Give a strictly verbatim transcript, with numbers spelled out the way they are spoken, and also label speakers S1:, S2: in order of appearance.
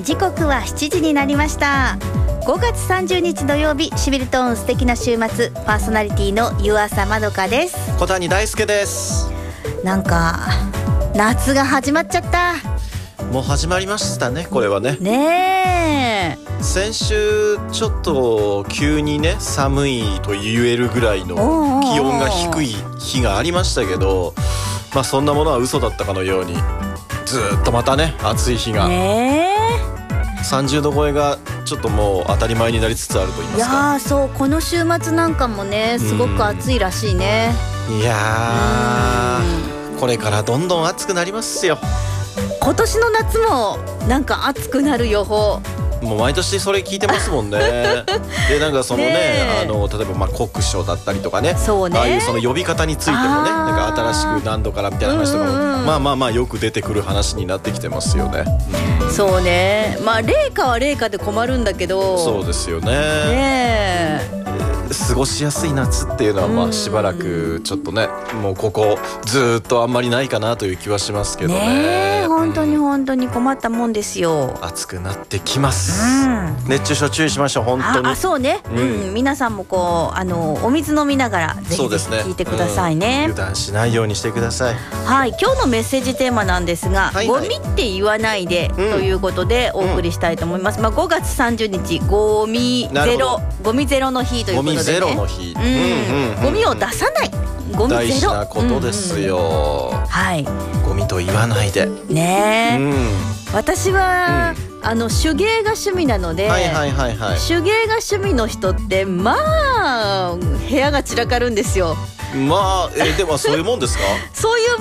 S1: 時刻はしちじになりました。ごがつさんじゅうにち土曜日、シビルトーン素敵な週末、パーソナリティの湯浅まどかです。
S2: 小谷大輔です。
S1: なんか夏が始まっちゃった。
S2: もう始まりましたね、これはね。
S1: ねえ、
S2: 先週ちょっと急にね寒いと言えるぐらいの気温が低い日がありましたけど、まあそんなものは嘘だったかのようにずっとまたね暑い日が、
S1: ねえ、
S2: さんじゅうど超えがちょっともう当たり前になりつつあると言いますか。
S1: いやー、そう、この週末なんかもねすごく暑いらしいね。
S2: いやー、これからどんどん暑くなりますよ。
S1: 今年の夏もなんか暑くなる予報、
S2: もう毎年それ聞いてますもんね。でなんかその ね,
S1: ね
S2: あの例えばまあ酷暑だったりとかね、
S1: そうね、
S2: ああいうその呼び方についてもね、なんか新しく何度からみたいな話とかも、
S1: うんうん、
S2: まあまあまあよく出てくる話になってきてますよね、
S1: うん、そうね。まあ冷夏は冷夏で困るんだけど、
S2: そうですよね。
S1: ねえ、
S2: 過ごしやすい夏っていうのはまあしばらくちょっとね、もうここずっとあんまりないかなという気はしますけど ね,
S1: ねえ、本当に本当に困ったもんですよ。
S2: 暑くなってきます、
S1: うん、
S2: 熱中症注意しましょう本当に。
S1: ああ、そうね、うんうん、皆さんもこうあのお水飲みながらぜひぜひ聞いてくださいね。
S2: うん、油断しないようにしてください。
S1: はい、今日のメッセージテーマなんですが、
S2: はいはい、
S1: ゴミって言わないで、
S2: うん、
S1: ということでお送りしたいと思います、うん、まあ、ごがつさんじゅうにちゴミゼロゴミゼロの日ということでね、
S2: ゴミゼロの日、
S1: うんうんうん、ゴミを出さない、ゴミゼロ、
S2: 大事なことですよ、
S1: うんうん、はい、
S2: ゴミと言わないで
S1: ね、うん、私は、うん、あの手芸が趣味なので、
S2: はいはいはいはい、
S1: 手芸が趣味の人ってまあ部屋が散らかるんですよ。
S2: まあ、えー、でもそういうもんですか？
S1: そういう